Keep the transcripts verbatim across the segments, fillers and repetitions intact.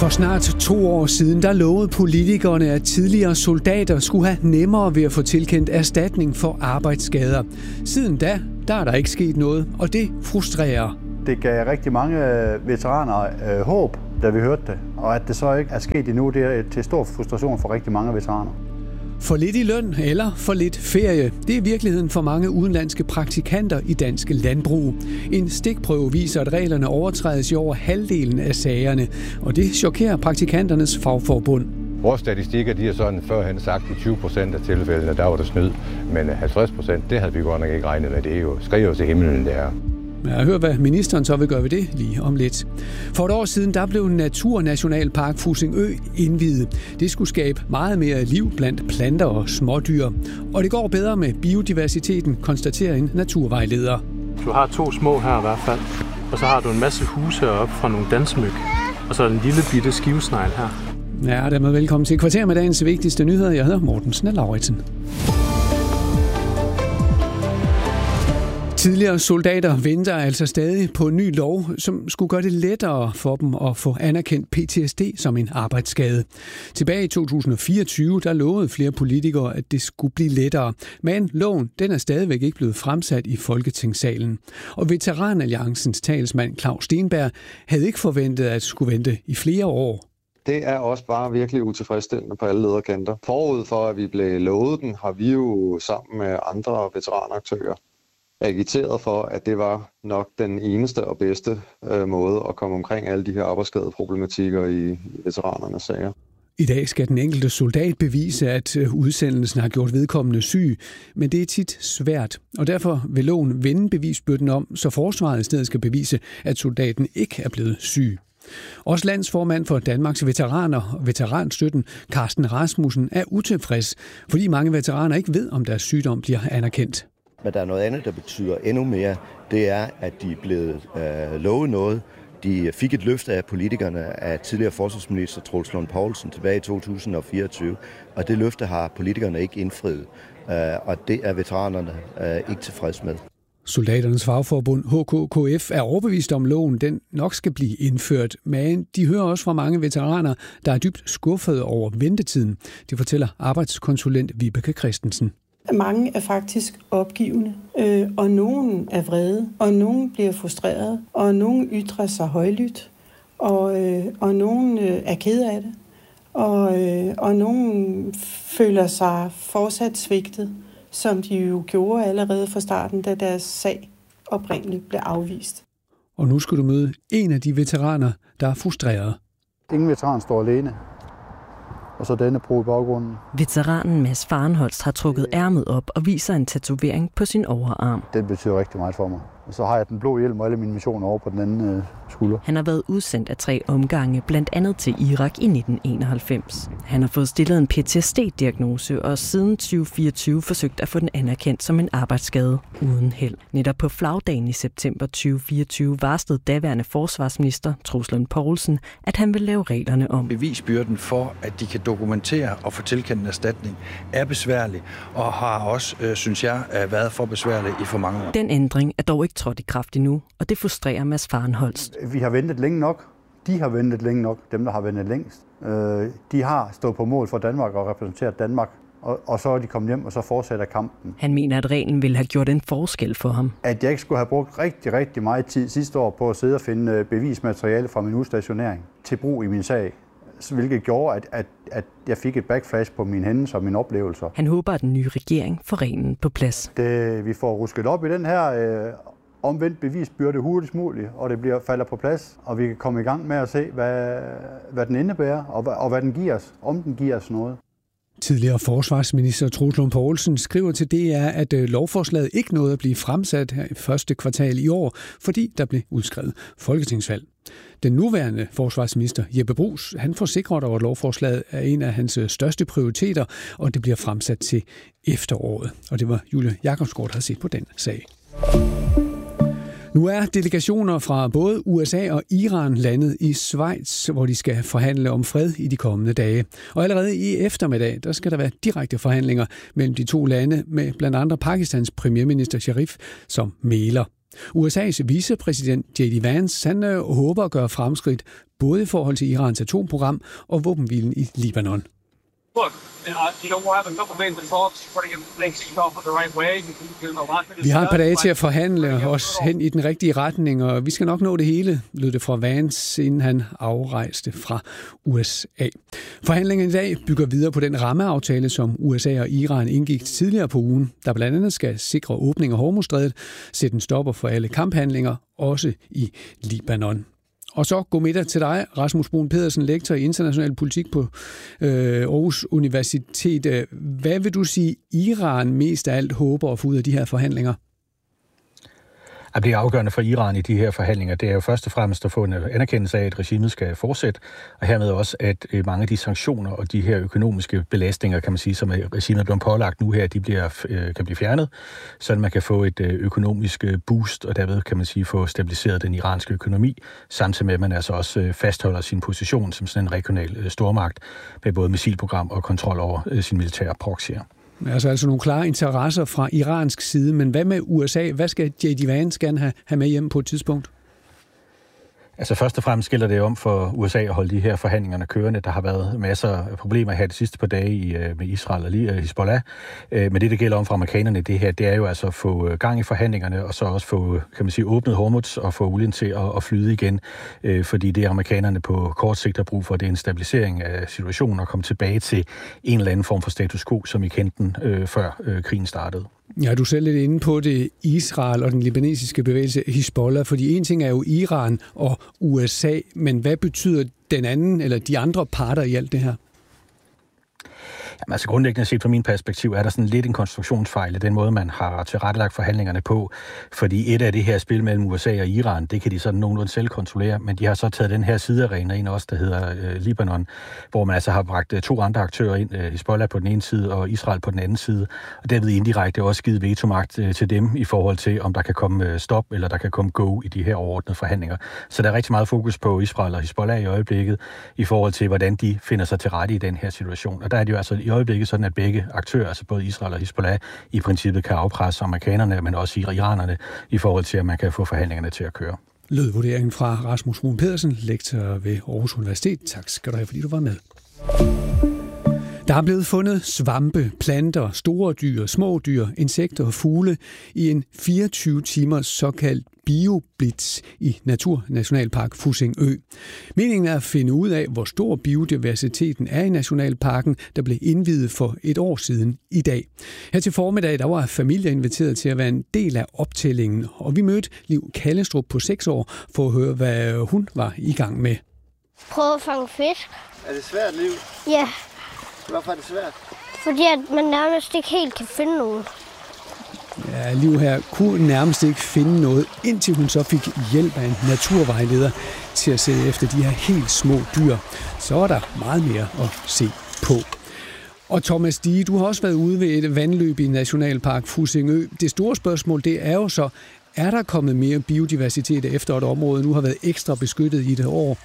For snart to år siden, der lovede politikerne, at tidligere soldater skulle have nemmere ved at få tilkendt erstatning for arbejdsskader. Siden da, der er der ikke sket noget, og det frustrerer. Det gav rigtig mange veteraner øh, håb, da vi hørte det. Og at det så ikke er sket endnu, det er til stor frustration for rigtig mange veteraner. For lidt i løn eller for lidt ferie. Det er virkeligheden for mange udenlandske praktikanter i danske landbrug. En stikprøve viser, at reglerne overtrædes i over halvdelen af sagerne, og det chokerer praktikanternes fagforbund. Vores statistikker, de er sådan førhen sagt i tyve procent af tilfældene, der var der snyd, men halvtreds procent, det havde vi godt nok ikke regnet med. Det er jo skriver til himlen, det er. Jeg hører, hvad ministeren så vil gøre ved det lige om lidt. For et år siden, der blev Naturnationalpark Fussingø indviet. Det skulle skabe meget mere liv blandt planter og smådyr. Og det går bedre med biodiversiteten, konstaterer en naturvejleder. Du har to små her i hvert fald, og så har du en masse huse heroppe fra nogle dansmyg, og så en lille bitte skivesnegl her. Ja, dermed velkommen til Kvarter med dagens vigtigste nyheder. Jeg hedder Morten Snell-Lauritsen. Tidligere soldater venter altså stadig på en ny lov, som skulle gøre det lettere for dem at få anerkendt P T S D som en arbejdsskade. Tilbage i to tusind og fireogtyve, der lovede flere politikere, at det skulle blive lettere. Men loven, den er stadigvæk ikke blevet fremsat i Folketingssalen. Og Veteranalliancens talsmand Claus Stenberg havde ikke forventet, at skulle vente i flere år. Det er også bare virkelig utilfredsstillende på alle lederkanter. Forud for, at vi blev lovet den, har vi jo sammen med andre veteranaktører agiteret for, at det var nok den eneste og bedste øh, måde at komme omkring alle de her arbejdsskadeproblematikker i, i veteranernes sager. I dag skal den enkelte soldat bevise, at udsendelsen har gjort vedkommende syg, men det er tit svært, og derfor vil loven vende bevisbyrden om, så forsvaret i stedet skal bevise, at soldaten ikke er blevet syg. Også landsformand for Danmarks Veteraner og Veteranstøtten, Carsten Rasmussen, er utilfreds, fordi mange veteraner ikke ved, om deres sygdom bliver anerkendt. Men der er noget andet, der betyder endnu mere. Det er, at de er blevet øh, lovet noget. De fik et løfte af politikerne af tidligere forsvarsminister Troels Lund Poulsen tilbage i to tusind og fireogtyve. Og det løfte har politikerne ikke indfriet. Øh, og det er veteranerne øh, ikke tilfreds med. Soldaternes fagforbund H K K F er overbevist om loven, den nok skal blive indført. Men de hører også fra mange veteraner, der er dybt skuffede over ventetiden. Det fortæller arbejdskonsulent Vibeke Christensen. Mange er faktisk opgivende, øh, og nogen er vrede, og nogen bliver frustreret, og nogen ytrer sig højlydt, og, øh, og nogen øh, er ked af det, og, øh, og nogen føler sig fortsat svigtet, som de jo gjorde allerede fra starten, da deres sag oprindeligt blev afvist. Og nu skal du møde en af de veteraner, der er frustreret. Ingen veteran står alene. Og så denne bro i baggrunden. Veteranen Mads Farenholst har trukket ærmet op og viser en tatovering på sin overarm. Den betyder rigtig meget for mig. Og så har jeg den blå hjelm og alle mine missioner over på den anden øh, skulder. Han har været udsendt af tre omgange, blandt andet til Irak i nitten enoghalvfems. Han har fået stillet en P T S D-diagnose og siden tyve fireogtyve forsøgt at få den anerkendt som en arbejdsskade uden held. Netop på flagdagen i september tyve fireogtyve varslede daværende forsvarsminister Troels Lund Poulsen, at han vil lave reglerne om. Bevisbyrden for, at de kan dokumentere og få tilkendt en erstatning, er besværlig og har også, øh, synes jeg, været for besværlig i for mange år. Den ændring er dog ikke trådt i kraft endnu, og det frustrerer Mads Farenholst. Vi har ventet længe nok. De har ventet længe nok. Dem, der har ventet længst. Øh, de har stået på mål for Danmark og repræsenteret Danmark. Og, og så er de kommet hjem, og så fortsætter kampen. Han mener, at reglen ville have gjort en forskel for ham. At jeg ikke skulle have brugt rigtig, rigtig meget tid sidste år på at sidde og finde bevismateriale fra min udstationering til brug i min sag. Hvilket gjorde, at, at, at jeg fik et backflash på mine hændelser og mine oplevelser. Han håber, at den nye regering får reglen på plads. Det, vi får rusket op i den her øh, omvendt bevisbyrde hurtigst muligt, og det bliver falder på plads, og vi kan komme i gang med at se, hvad, hvad den indebærer, og, og hvad den giver os, om den giver os noget. Tidligere forsvarsminister Troels Lund Poulsen skriver til D R, at lovforslaget ikke nåede at blive fremsat her i første kvartal i år, fordi der blev udskrevet folketingsvalg. Den nuværende forsvarsminister Jeppe Bruus, han forsikrer dog, at lovforslaget er en af hans største prioriteter, og det bliver fremsat til efteråret. Og det var Julie Jakobsgaard, der har set på den sag. Nu er delegationer fra både U S A og Iran landet i Schweiz, hvor de skal forhandle om fred i de kommende dage. Og allerede i eftermiddag, der skal der være direkte forhandlinger mellem de to lande med blandt andre Pakistans premierminister Sharif som mægler. U S A's vicepræsident J D Vance han øh, håber at gøre fremskridt både i forhold til Irans atomprogram og våbenhvilen i Libanon. Vi har et par dage til at forhandle os hen i den rigtige retning, og vi skal nok nå det hele, lød det fra Vance, inden han afrejste fra U S A. Forhandlingen i dag bygger videre på den rammeaftale, som U S A og Iran indgik tidligere på ugen, der blandt andet skal sikre åbning af Hormuzstrædet, sætte en stopper for alle kamphandlinger, også i Libanon. Og så god middag til dig, Rasmus Bruun Pedersen, lektor i international politik på øh, Aarhus Universitet. Hvad vil du sige, Iran mest af alt håber at få ud af de her forhandlinger? At det er afgørende for Iran i de her forhandlinger, det er jo først og fremmest at få en anerkendelse af, at regimet skal fortsætte, og hermed også, at mange af de sanktioner og de her økonomiske belastninger, kan man sige, som regimet er blevet pålagt nu her, de bliver, kan blive fjernet, så man kan få et økonomisk boost, og derved kan man sige få stabiliseret den iranske økonomi, samtidig med, at man altså også fastholder sin position som sådan en regional stormagt med både missilprogram og kontrol over sin militære proxyer. Altså, altså nogle klare interesser fra iransk side, men hvad med U S A? Hvad skal J D Vance gerne have, have med hjem på et tidspunkt? Altså først og fremmest gælder det om for U S A at holde de her forhandlingerne kørende. Der har været masser af problemer her de sidste par dage i, med Israel og lige Hezbollah. Men det, der gælder om for amerikanerne, det her, det er jo altså at få gang i forhandlingerne, og så også få, kan man sige, åbnet Hormuz og få olien til at, at flyde igen. Fordi det amerikanerne på kort sigt har brug for, det er en stabilisering af situationen og komme tilbage til en eller anden form for status quo, som I kendte den øh, før øh, krigen startede. Ja, du er selv lidt inde på det, Israel og den libanesiske bevægelse Hezbollah, fordi en ting er jo Iran og U S A, men hvad betyder den anden eller de andre parter i alt det her? Jamen, altså grundlæggende set fra min perspektiv er der sådan lidt en konstruktionsfejl i den måde, man har tilrettelagt forhandlingerne på, fordi et af det her spil mellem U S A og Iran, det kan de sådan nogenlunde selv kontrollere, men de har så taget den her sidearena ind også, der hedder øh, Libanon, hvor man altså har bragt øh, to andre aktører ind, øh, Hezbollah på den ene side og Israel på den anden side, og derved indirekte også givet vetomagt øh, til dem i forhold til, om der kan komme øh, stop eller der kan komme go i de her overordnede forhandlinger. Så der er rigtig meget fokus på Israel og Hezbollah i øjeblikket i forhold til, hvordan de finder sig til rette i den her situation, og der er det jo altså i øjeblikket sådan, at begge aktører, altså både Israel og Hezbollah, i princippet kan afpresse amerikanerne, men også iranerne, i forhold til, at man kan få forhandlingerne til at køre. Lød vurderingen fra Rasmus Bruun Pedersen, lektor ved Aarhus Universitet. Tak skal du have, fordi du var med. Der er blevet fundet svampe, planter, store dyr, små dyr, insekter og fugle i en fireogtyve timers såkaldt bioblitz i Naturnationalpark Fussingø. Meningen er at finde ud af, hvor stor biodiversiteten er i nationalparken, der blev indviet for et år siden i dag. Her til formiddag der var familier inviteret til at være en del af optællingen, og vi mødte Liv Kallestrup på seks år for at høre, hvad hun var i gang med. Prøv at fange fisk. Er det svært, Liv? Ja. Hvorfor er det svært? Fordi at man nærmest ikke helt kan finde nogen. Ja, Liv her kunne nærmest ikke finde noget, indtil hun så fik hjælp af en naturvejleder til at se efter de her helt små dyr. Så er der meget mere at se på. Og Thomas Dige, du har også været ude ved et vandløb i Nationalpark Fussingø. Det store spørgsmål, det er jo så, er der kommet mere biodiversitet efter et område nu har været ekstra beskyttet i et år?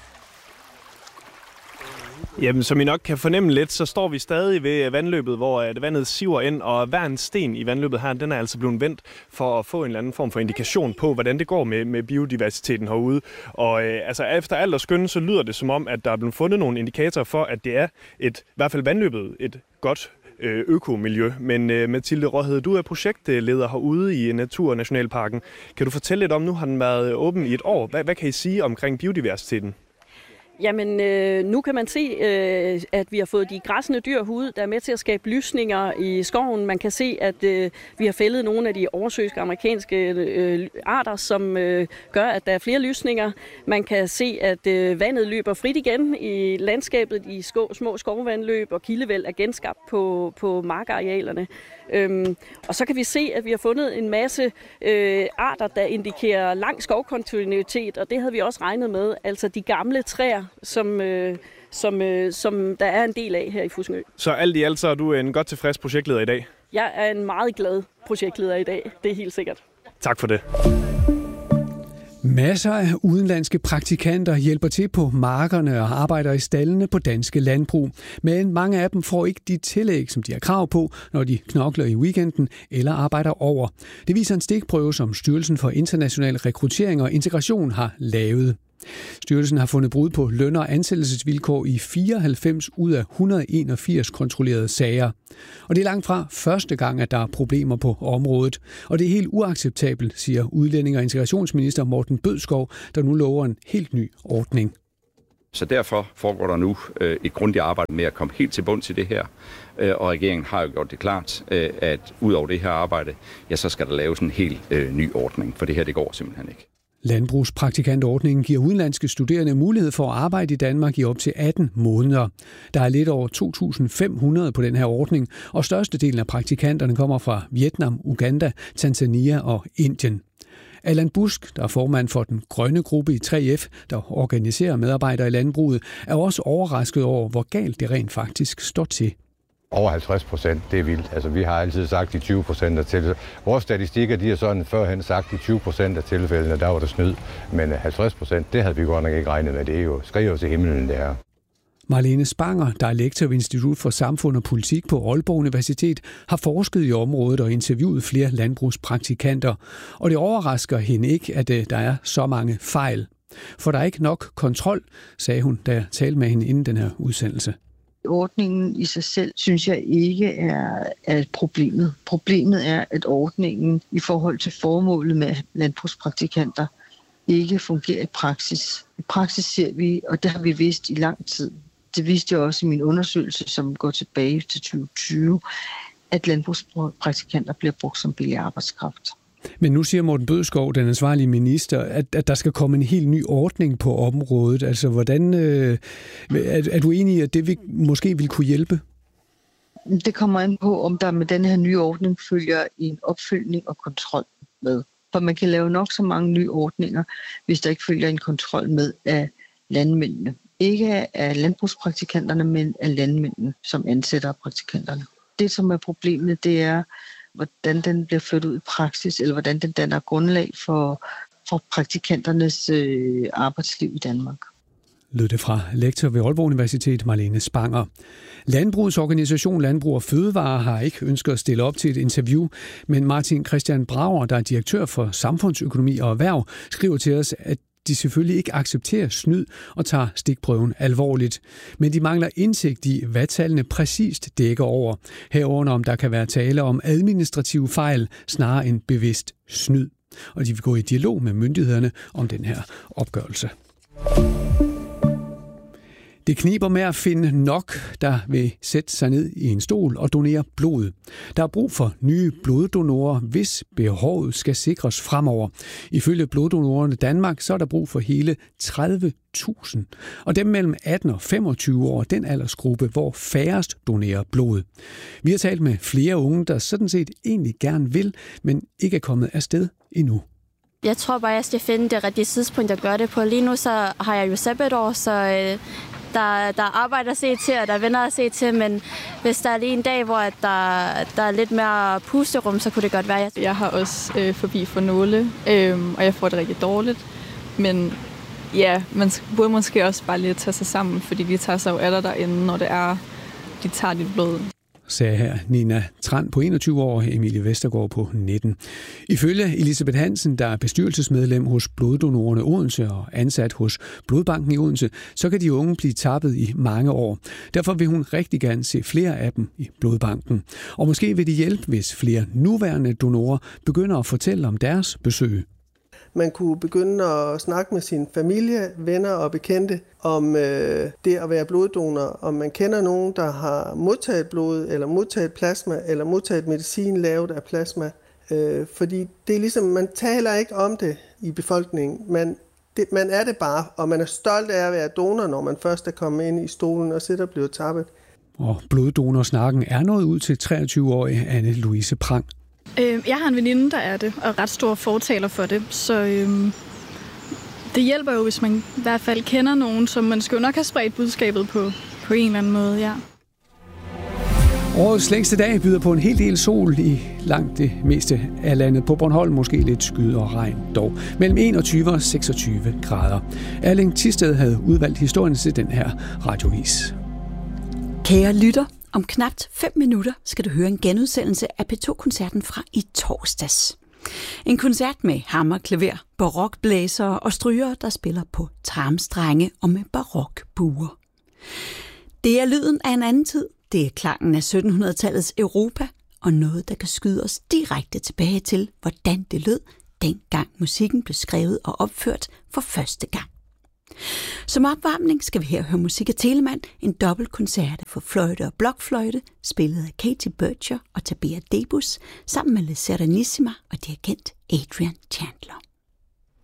Jamen, som I nok kan fornemme lidt, så står vi stadig ved vandløbet, hvor vandet siver ind, og hver en sten i vandløbet her, den er altså blevet vendt for at få en eller anden form for indikation på, hvordan det går med, med biodiversiteten herude. Og øh, altså, efter alt at skønne, så lyder det som om, at der er blevet fundet nogle indikatorer for, at det er et, i hvert fald vandløbet, et godt øh, økomiljø. Men øh, Mathilde Råhed, du er projektleder herude i Naturnationalparken. Kan du fortælle lidt om, nu har den været åben i et år. Hvad, hvad kan I sige omkring biodiversiteten? Jamen, øh, nu kan man se, øh, at vi har fået de græssende dyr ud, der er med til at skabe lysninger i skoven. Man kan se, at øh, vi har fældet nogle af de oversøiske amerikanske øh, arter, som øh, gør, at der er flere lysninger. Man kan se, at øh, vandet løber frit igen i landskabet. De sko- små skovvandløb og kildevæld er genskabt på, på markarealerne. Øhm, og så kan vi se, at vi har fundet en masse øh, arter, der indikerer lang skovkontinuitet, og det havde vi også regnet med. Altså de gamle træer, som, øh, som, øh, som der er en del af her i Fussingø. Så alt i alt så er du en godt tilfreds projektleder i dag? Jeg er en meget glad projektleder i dag, det er helt sikkert. Tak for det. Masser af udenlandske praktikanter hjælper til på markerne og arbejder i staldene på danske landbrug. Men mange af dem får ikke de tillæg, som de har krav på, når de knokler i weekenden eller arbejder over. Det viser en stikprøve, som Styrelsen for International Rekruttering og Integration har lavet. Styrelsen har fundet brud på løn- og ansættelsesvilkår i fireoghalvfems ud af et hundrede og enogfirs kontrollerede sager. Og det er langt fra første gang, at der er problemer på området. Og det er helt uacceptabelt, siger udlænding- og integrationsminister Morten Bødskov, der nu lover en helt ny ordning. Så derfor foregår der nu øh, et grundigt arbejde med at komme helt til bunds i det her. Øh, og regeringen har jo gjort det klart, øh, at ud over det her arbejde, ja, så skal der laves en helt øh, ny ordning, for det her det går simpelthen ikke. Landbrugspraktikantordningen giver udenlandske studerende mulighed for at arbejde i Danmark i op til atten måneder. Der er lidt over to tusind fem hundrede på den her ordning, og størstedelen af praktikanterne kommer fra Vietnam, Uganda, Tanzania og Indien. Allan Busk, der er formand for den grønne gruppe i tre F, der organiserer medarbejdere i landbruget, er også overrasket over, hvor galt det rent faktisk står til. Over halvtreds procent, det er vildt. Altså, vi har altid sagt de tyve procent af tilfælde. Vores statistikker, de har sådan førhen sagt de tyve procent af tilfældene, der var der snyd. Men halvtreds procent, det havde vi godt nok ikke regnet med. Det er jo skriver til himlen, det er. Marlene Spanger, der er lektor ved Institut for Samfund og Politik på Aalborg Universitet, har forsket i området og interviewet flere landbrugspraktikanter. Og det overrasker hende ikke, at der er så mange fejl. For der er ikke nok kontrol, sagde hun, da jeg talte med hende inden den her udsendelse. Ordningen i sig selv, synes jeg ikke er, er problemet. Problemet er, at ordningen i forhold til formålet med landbrugspraktikanter ikke fungerer i praksis. I praksis ser vi, og det har vi vidst i lang tid, det viste jeg også i min undersøgelse, som går tilbage til tyve tyve, at landbrugspraktikanter bliver brugt som billig arbejdskraft. Men nu siger Morten Bødskov, den ansvarlige minister, at, at der skal komme en helt ny ordning på området. Altså, hvordan øh, er, er du enig i, at det vil, måske vil kunne hjælpe? Det kommer an på, om der med den her nye ordning følger en opfølgning og kontrol med. For man kan lave nok så mange nye ordninger, hvis der ikke følger en kontrol med af landmændene. Ikke af landbrugspraktikanterne, men af landmændene, som ansætter praktikanterne. Det, som er problemet, det er, hvordan den bliver ført ud i praksis, eller hvordan den danner grundlag for, for praktikanternes øh, arbejdsliv i Danmark. Lød det fra lektor ved Aalborg Universitet, Marlene Spanger. Landbrugets organisation Landbrug og Fødevare har ikke ønsket at stille op til et interview, men Martin Christian Brager, der er direktør for samfundsøkonomi og erhverv, skriver til os, at de selvfølgelig ikke accepterer snyd og tager stikprøven alvorligt. Men de mangler indsigt i, hvad tallene præcist dækker over. Herunder om der kan være tale om administrative fejl snarere end bevidst snyd. Og de vil gå i dialog med myndighederne om den her opgørelse. Det kniber med at finde nok, der vil sætte sig ned i en stol og donere blod. Der er brug for nye bloddonorer, hvis behovet skal sikres fremover. Ifølge Bloddonorerne Danmark, så er der brug for hele tredive tusind. Og dem mellem atten og femogtyve år, den aldersgruppe, hvor færrest donerer blod. Vi har talt med flere unge, der sådan set egentlig gerne vil, men ikke er kommet afsted endnu. Jeg tror bare, jeg skal finde det rigtige tidspunkt at gøre det på. Lige nu så har jeg jo sabbatår, så øh, der, der er arbejde at se til, og der er venner at se til. Men hvis der er lige en dag, hvor der, der er lidt mere pusterum, så kunne det godt være. Jeg har også øh, forbi for nåle, øh, og jeg får det rigtig dårligt. Men ja, man burde måske også bare lidt tage sig sammen, fordi de tager sig jo af dig derinde, når det er, de tager dit blod. Sagde her Nina Tran på enogtyve år og Emilie Vestergaard på nitten. Ifølge Elisabeth Hansen, der er bestyrelsesmedlem hos Bloddonorerne Odense og ansat hos Blodbanken i Odense, så kan de unge blive tappet i mange år. Derfor vil hun rigtig gerne se flere af dem i Blodbanken. Og måske vil det hjælpe, hvis flere nuværende donorer begynder at fortælle om deres besøg. Man kunne begynde at snakke med sin familie, venner og bekendte om øh, det at være bloddonor. Om man kender nogen, der har modtaget blod, eller modtaget plasma, eller modtaget medicin lavet af plasma. Øh, fordi det er ligesom, man taler ikke om det i befolkningen. Man, det, man er det bare, og man er stolt af at være donor, når man først er kommet ind i stolen og sidder og bliver tappet. Og bloddonorsnakken er nået ud til treogtyve-årige Anne-Louise Prang. Jeg har en veninde, der er det, og ret stor fortaler for det, så øhm, det hjælper jo, hvis man i hvert fald kender nogen, som man skal jo nok have spredt budskabet på, på en eller anden måde, ja. Årets længste dag byder på en hel del sol i langt det meste af landet. På Bornholm måske lidt skyde og regn dog. Mellem enogtyve og seksogtyve grader. Erling Thisted havde udvalgt historien til den her radiovis. Kære lytter, om knapt fem minutter skal du høre en genudsendelse af P to-koncerten fra i torsdags. En koncert med hammer, klaver, barokblæsere og strygere, der spiller på tarmstrenge og med barokbuer. Det er lyden af en anden tid. Det er klangen af syttenhundredetallets Europa, og noget, der kan skyde os direkte tilbage til, hvordan det lød, dengang musikken blev skrevet og opført for første gang. Som opvarmning skal vi her høre musik af Telemann, en dobbeltkoncert for fløjte og blokfløjte, spillet af Katie Bircher og Tabea Debus, sammen med Le Serenissima og dirigent Adrian Chandler.